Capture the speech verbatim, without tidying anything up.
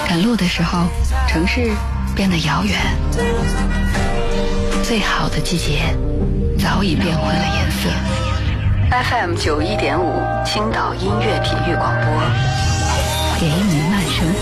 赶路的时候，城市变得遥远，最好的季节早已变换了颜色。F M 九一点五，青岛音乐体育广播，给你慢生活。